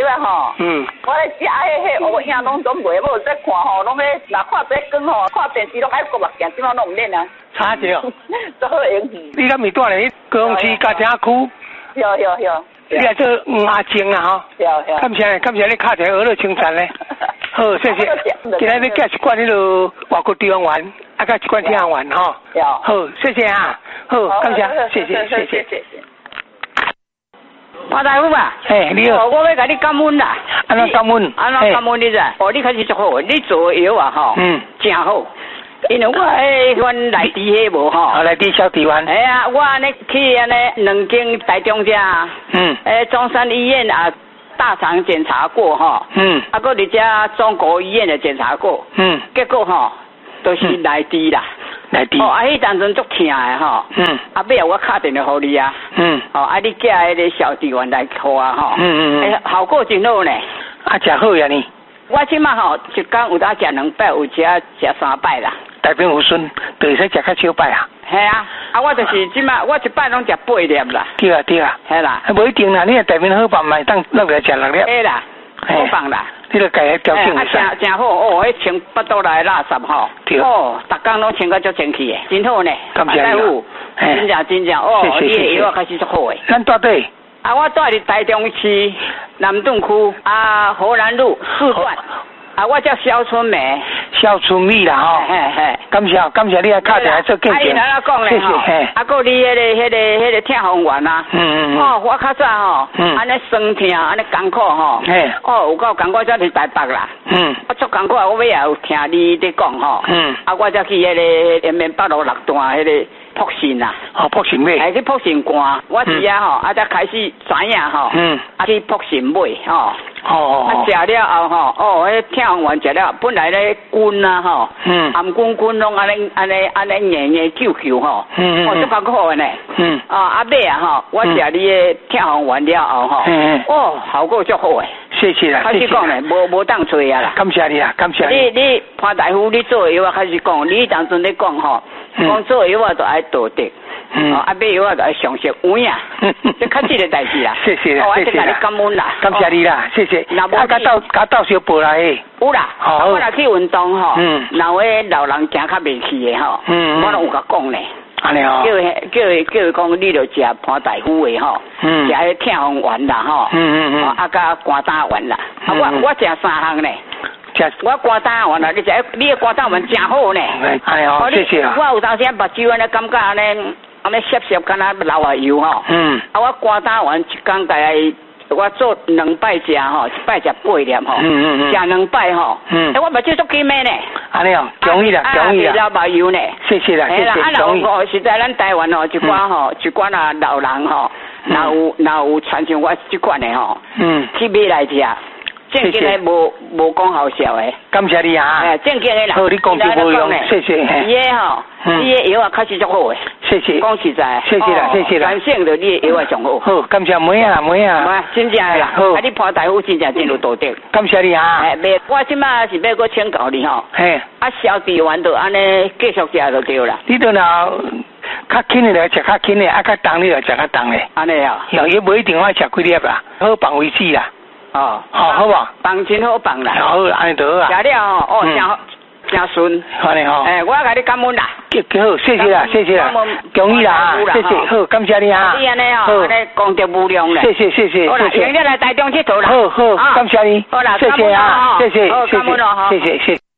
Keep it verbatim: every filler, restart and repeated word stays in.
药啊吼， 嗯， 我咧食迄迄乌影拢总袂，我再看吼，拢咧若看这光吼，看电视拢爱国目镜，即摆拢唔练啊。 差着。 都好用去。 你敢咪住咧高雄市嘉诚区？ 有有有。 你来做黄阿静啊吼。 有有。 感谢感谢你敲一个鹅肉清餐咧。好，谢谢。今日你寄一罐迄落外国地方丸，啊，甲一罐天丸吼。 有。 好，谢谢啊。好，感谢，谢谢谢谢。 潘大夫啊， 嘿，你好， 我要甲你感恩啦。 安怎感恩？ 安怎感恩你知？哦，你开始足好，你做的药啊吼，嗯，真好。因为我迄阮内地迄无吼， 啊，内地小地丸。 哎呀，我安尼去安尼两间台中遮，嗯，诶，中山医院啊，大肠检查过吼，嗯，啊，搁伫遮中国医院的检查过，嗯，结果吼都是内地啦。 内地。 哦，啊，迄当阵足疼的吼。嗯。啊，尾啊，我敲电话互你啊。嗯。哦，啊，你寄迄个小地丸来互啊吼。嗯嗯嗯。效果真好呢。 啊，食好呀呢。 我即马吼，一工有当食两摆，有时啊食三摆啦。 大便有顺，就会使食较少摆啊。 系啊，啊，我就是即马，我一摆拢食八粒啦。 对啊对啊。 系啦。 无一定啦，你若大便好办嘛，当当来食六粒。 会啦。好放啦。 你著家己调整一下。啊，真真好哦！迄穿腹肚内垃圾吼，哦，逐工拢穿到足清气的，真好呢。 感谢你。 真正真正哦，你的药开始足好诶。 咱住底？ 啊，我住伫台中市南顿区啊，河南路四段。啊，我叫肖春梅。 肖春美啦吼。嘿嘿。感谢感谢你啊，敲电话做见证。啊，伊来讲咧吼，啊，个你迄个迄个迄个痛风丸啊。嗯嗯嗯。哦，我较早吼，安尼酸痛，安尼艰苦吼。嘿。哦，有够艰苦才去台北啦。嗯。我足艰苦，我尾也有听你咧讲吼。嗯。啊，我才去迄个延绵北路六段迄个福信啦。哦，福信买。还去福信逛，我是啊吼，啊才开始知影吼。嗯。啊去福信买吼。哦。啊食了后吼，哦，迄痛风丸食了，本来咧滚啊吼。嗯。含滚滚拢安尼安尼安尼硬硬揪揪吼。嗯嗯。哦，足艰苦的呢。嗯。啊啊尾啊吼，我食你的痛风丸了后吼。嗯嗯。哦，效果足好诶。谢谢啦，开始讲咧，无无当吹啊啦。感谢你啊，感谢你。你你潘大夫，你做药啊开始讲，你当阵咧讲吼，讲做药啊就爱道德。嗯，啊，买药啊就爱常识有影，这较这个代志啦。谢谢啦，谢谢啦。我感恩啦，感谢你啦，谢谢。啊，甲到甲到小报来诶。有啦，啊，我若去运动吼，嗯，然后迄老人行较袂去诶吼，嗯，我拢有甲讲咧。安尼哦。叫伊叫伊叫伊讲，你着食潘大夫诶吼，嗯，食迄痛风丸啦吼，嗯嗯嗯，啊，甲肝胆丸啦，啊，我我食三项咧。我肝胆丸啦，你食你诶肝胆丸真好呢。哎哦，谢谢啊。我有当时目睭安尼感觉安尼。安尼涩涩，敢若流下油吼。嗯。啊，我肝胆丸一工大概我做两摆食吼，一摆食八粒吼。嗯嗯嗯。食两摆吼。嗯。哎，我目睭足紧的呢。安尼哦，容易啦，容易啦。啊，流油呢。谢谢啦，谢谢。啊，老哦，实在咱台湾哦，一寡吼，一寡啊老人吼，若有若有传像我即款的吼。嗯。去买来食。正经的无无讲好笑的，感谢你啊！哎，正经的啦，好，你讲就无用，谢谢。伊个吼，你个药啊，确实足好诶，谢谢。讲实在，谢谢啦，谢谢啦。感谢着你个药啊，上好。好，感谢妹啊，妹啊。妹，真正诶啦。好，啊，你潘大夫真正真有道德。感谢你啊！哎，袂，我即马是要搁请教你吼。嘿。啊，消地丸就安尼继续食就对啦。你都若较轻诶来食较轻诶，啊较重诶来食较重诶。安尼啊？药也无一定爱食几粒啦，好放为止啦。哦，好，好吧，放真好放啦，好，安尼就好啊。食了哦，哦，真好，真顺，安尼吼。哎，我甲你感恩啦，几几好，谢谢啦，谢谢啦，恭喜啦，谢谢，好，感谢你啊。你安尼哦，安尼功德无量咧。谢谢，谢谢，好啦，明日来台中佚佗啦。好好，感谢你，好啦，谢谢啊，谢谢，谢谢，谢谢，谢谢。